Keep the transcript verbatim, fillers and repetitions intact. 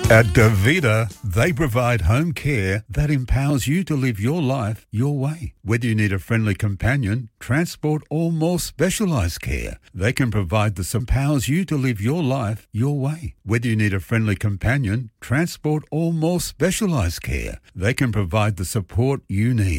At Davida, they provide home care that empowers you to live your life your way. Whether you need a friendly companion, transport, or more specialised care, they can provide the empowers you to live your life your way. Whether you need a friendly companion, transport, or more specialised care, they can provide the support you need.